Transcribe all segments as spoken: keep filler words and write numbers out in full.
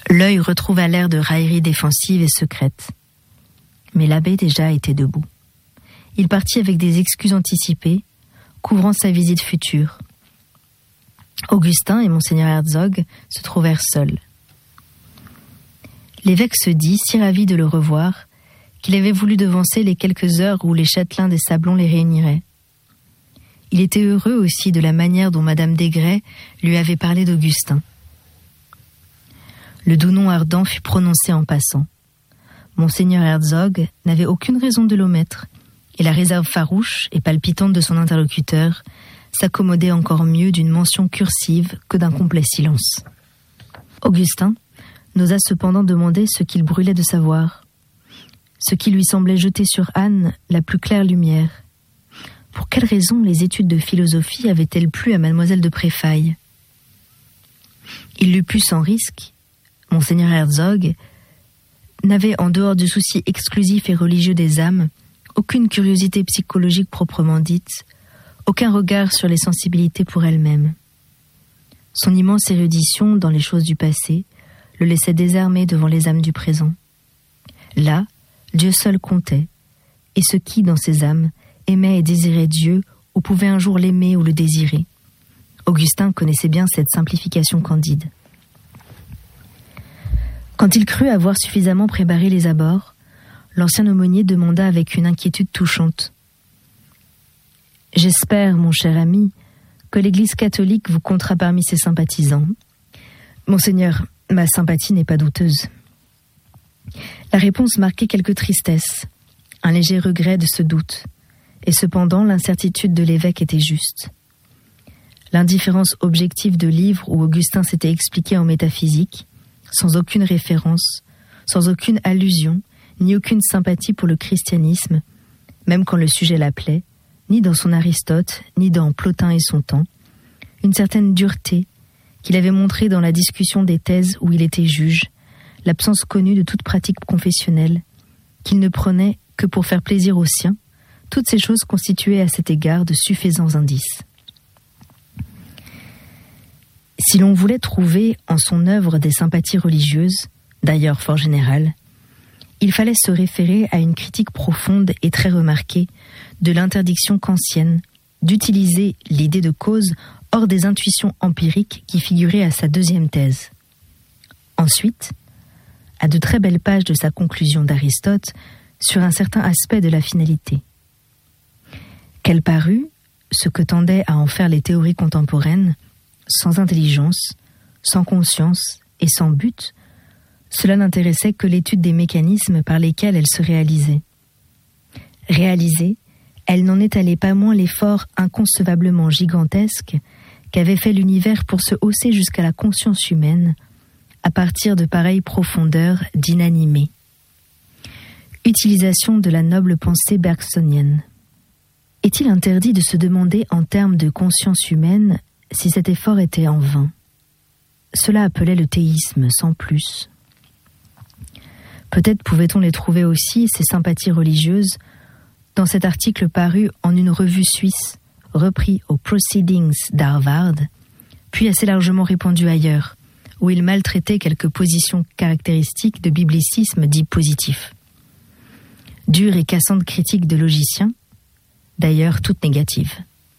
L'œil retrouva l'air de raillerie défensive et secrète. Mais l'abbé déjà était debout. Il partit avec des excuses anticipées, couvrant sa visite future. Augustin et monseigneur Herzog se trouvèrent seuls. L'évêque se dit si ravi de le revoir qu'il avait voulu devancer les quelques heures où les châtelains des Sablons les réuniraient. Il était heureux aussi de la manière dont madame Desgrais lui avait parlé d'Augustin. Le doux nom ardent fut prononcé en passant. Monseigneur Herzog n'avait aucune raison de l'omettre, et la réserve farouche et palpitante de son interlocuteur s'accommodait encore mieux d'une mention cursive que d'un complet silence. Augustin n'osa cependant demander ce qu'il brûlait de savoir, ce qui lui semblait jeter sur Anne la plus claire lumière. Pour quelle raison les études de philosophie avaient-elles plu à mademoiselle de Préfaille? Il l'eût pu sans risque. Monseigneur Herzog n'avait, en dehors du souci exclusif et religieux des âmes, aucune curiosité psychologique proprement dite, aucun regard sur les sensibilités pour elles-mêmes. Son immense érudition dans les choses du passé le laissait désarmé devant les âmes du présent. Là, Dieu seul comptait, et ceux qui, dans ces âmes, aimaient et désiraient Dieu ou pouvaient un jour l'aimer ou le désirer. Augustin connaissait bien cette simplification candide. Quand il crut avoir suffisamment préparé les abords, l'ancien aumônier demanda avec une inquiétude touchante. « J'espère, mon cher ami, que l'Église catholique vous comptera parmi ses sympathisants. Monseigneur, ma sympathie n'est pas douteuse. » La réponse marquait quelque tristesse, un léger regret de ce doute, et cependant l'incertitude de l'évêque était juste. L'indifférence objective de livres où Augustin s'était expliqué en métaphysique, sans aucune référence, sans aucune allusion, ni aucune sympathie pour le christianisme, même quand le sujet l'appelait, ni dans son Aristote, ni dans Plotin et son temps, une certaine dureté qu'il avait montrée dans la discussion des thèses où il était juge, l'absence connue de toute pratique confessionnelle, qu'il ne prenait que pour faire plaisir aux siens, toutes ces choses constituaient à cet égard de suffisants indices. Si l'on voulait trouver en son œuvre des sympathies religieuses, d'ailleurs fort générales, il fallait se référer à une critique profonde et très remarquée de l'interdiction kantienne d'utiliser l'idée de cause hors des intuitions empiriques qui figuraient à sa deuxième thèse. Ensuite, à de très belles pages de sa conclusion d'Aristote sur un certain aspect de la finalité. Qu'elle parut, ce que tendaient à en faire les théories contemporaines, sans intelligence, sans conscience et sans but, cela n'intéressait que l'étude des mécanismes par lesquels elle se réalisait. Réalisée, elle n'en étalait pas moins l'effort inconcevablement gigantesque qu'avait fait l'univers pour se hausser jusqu'à la conscience humaine, à partir de pareilles profondeurs d'inanimé. Utilisation de la noble pensée bergsonienne. Est-il interdit de se demander en termes de conscience humaine si cet effort était en vain? Cela appelait le théisme, sans plus. Peut-être pouvait-on les trouver aussi, ces sympathies religieuses, dans cet article paru en une revue suisse, repris aux Proceedings d'Harvard, puis assez largement répandu ailleurs, où il maltraitait quelques positions caractéristiques de biblicisme dit positif. Dure et cassante critique de logiciens, d'ailleurs toute négative.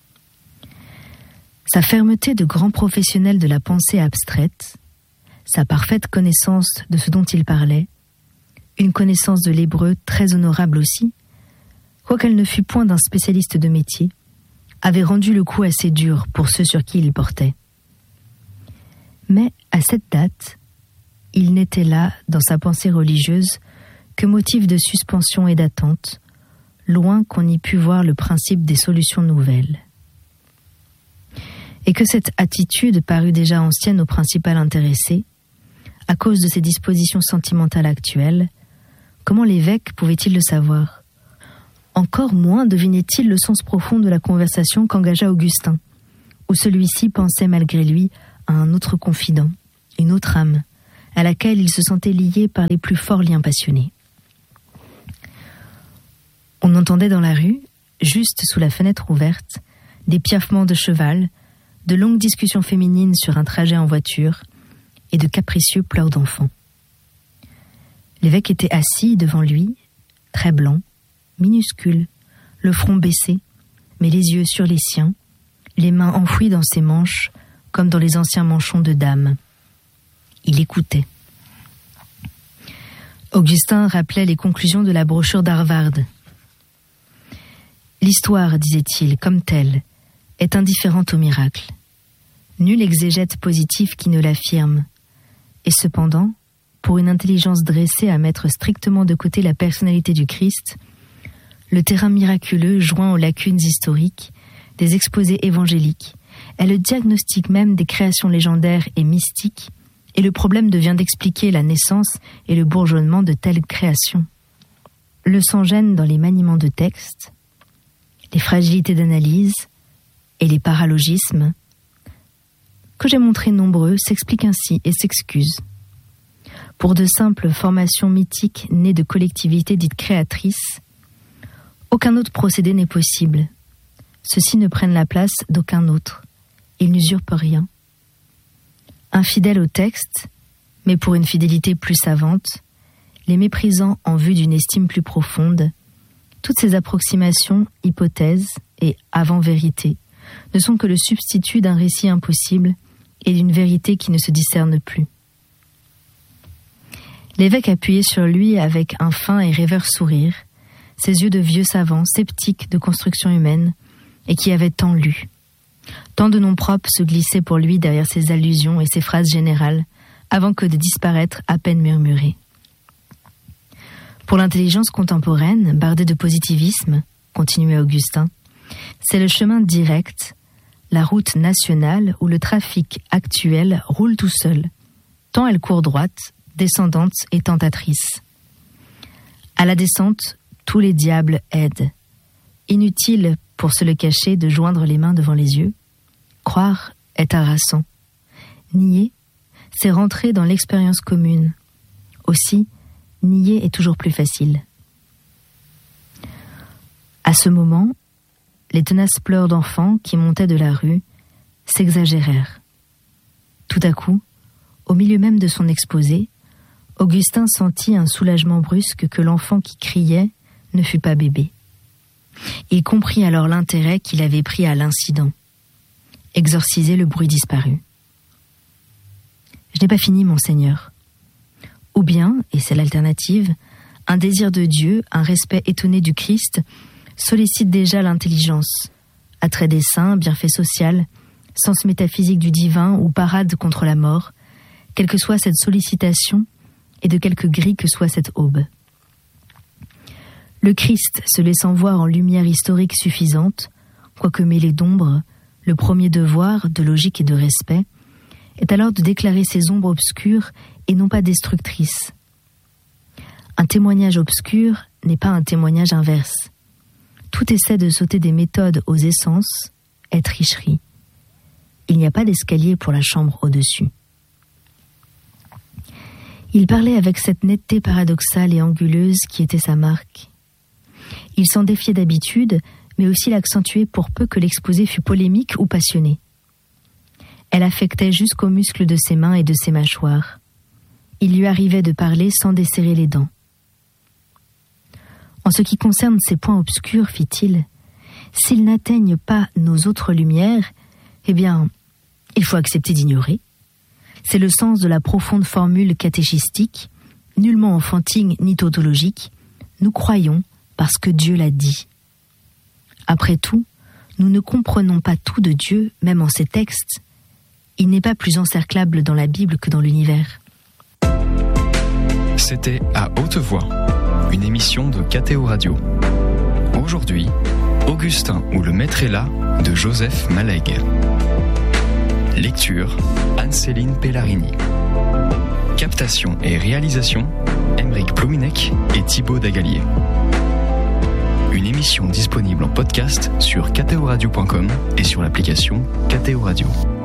Sa fermeté de grand professionnel de la pensée abstraite, sa parfaite connaissance de ce dont il parlait, une connaissance de l'hébreu très honorable aussi, quoiqu'elle ne fût point d'un spécialiste de métier, avait rendu le coup assez dur pour ceux sur qui il portait. Mais à cette date, il n'était là, dans sa pensée religieuse, que motif de suspension et d'attente, loin qu'on y pût voir le principe des solutions nouvelles. Et que cette attitude parut déjà ancienne au principal intéressé, à cause de ses dispositions sentimentales actuelles, comment l'évêque pouvait-il le savoir? Encore moins devinait-il le sens profond de la conversation qu'engagea Augustin, où celui-ci pensait malgré lui à un autre confident, une autre âme, à laquelle il se sentait lié par les plus forts liens passionnés. On entendait dans la rue, juste sous la fenêtre ouverte, des piaffements de cheval, de longues discussions féminines sur un trajet en voiture et de capricieux pleurs d'enfants. L'évêque était assis devant lui, très blanc, minuscule, le front baissé, mais les yeux sur les siens, les mains enfouies dans ses manches, comme dans les anciens manchons de dames. Il écoutait. Augustin rappelait les conclusions de la brochure d'Harvard. L'histoire, disait-il, comme telle, est indifférente au miracle. Nul exégète positif qui ne l'affirme. Et cependant, pour une intelligence dressée à mettre strictement de côté la personnalité du Christ, le terrain miraculeux joint aux lacunes historiques des exposés évangéliques est le diagnostic même des créations légendaires et mystiques, et le problème devient d'expliquer la naissance et le bourgeonnement de telles créations. Le sans-gêne dans les maniements de textes, les fragilités d'analyse et les paralogismes, que j'ai montrés nombreux, s'expliquent ainsi et s'excusent. Pour de simples formations mythiques nées de collectivités dites créatrices, aucun autre procédé n'est possible. Ceux-ci ne prennent la place d'aucun autre. Ils n'usurpent rien. Infidèles au texte, mais pour une fidélité plus savante, les méprisant en vue d'une estime plus profonde, toutes ces approximations, hypothèses et avant-vérités ne sont que le substitut d'un récit impossible et d'une vérité qui ne se discerne plus. L'évêque appuyait sur lui avec un fin et rêveur sourire, ses yeux de vieux savant, sceptique de construction humaine, et qui avait tant lu. Tant de noms propres se glissaient pour lui derrière ses allusions et ses phrases générales, avant que de disparaître à peine murmurées. Pour l'intelligence contemporaine, bardée de positivisme, continuait Augustin, c'est le chemin direct, la route nationale où le trafic actuel roule tout seul, tant elle court droite, descendante et tentatrice. À la descente, tous les diables aident. Inutile, pour se le cacher, de joindre les mains devant les yeux. Croire est harassant. Nier, c'est rentrer dans l'expérience commune. Aussi, nier est toujours plus facile. À ce moment, les tenaces pleurs d'enfants qui montaient de la rue s'exagérèrent. Tout à coup, au milieu même de son exposé, Augustin sentit un soulagement brusque que l'enfant qui criait ne fût pas bébé. Il comprit alors l'intérêt qu'il avait pris à l'incident. Exorciser le bruit disparu. « Je n'ai pas fini, monseigneur. Ou bien, et c'est l'alternative, un désir de Dieu, un respect étonné du Christ, sollicite déjà l'intelligence, attrait des saints, bienfait social, sens métaphysique du divin ou parade contre la mort, quelle que soit cette sollicitation et de quelque gris que soit cette aube. Le Christ, se laissant voir en lumière historique suffisante, quoique mêlé d'ombre, le premier devoir de logique et de respect, est alors de déclarer ces ombres obscures et non pas destructrices. Un témoignage obscur n'est pas un témoignage inverse. Tout essaie de sauter des méthodes aux essences est tricherie. Il n'y a pas d'escalier pour la chambre au-dessus. Il parlait avec cette netteté paradoxale et anguleuse qui était sa marque. Il s'en défiait d'habitude, mais aussi l'accentuait pour peu que l'exposé fût polémique ou passionné. Elle affectait jusqu'aux muscles de ses mains et de ses mâchoires. Il lui arrivait de parler sans desserrer les dents. En ce qui concerne ces points obscurs, fit-il, s'ils n'atteignent pas nos autres lumières, eh bien, il faut accepter d'ignorer. C'est le sens de la profonde formule catéchistique, nullement enfantine ni tautologique. Nous croyons parce que Dieu l'a dit. Après tout, nous ne comprenons pas tout de Dieu, même en ses textes. Il n'est pas plus encerclable dans la Bible que dans l'univers. C'était À Haute Voix, une émission de K T O Radio. Aujourd'hui, Augustin ou le Maître est là de Joseph Malègue. Lecture, Anne-Céline Pellarini. Captation et réalisation, Aymeric Plominec et Thibaut Dagalier. Une émission disponible en podcast sur k t o radio point com et sur l'application K T O Radio.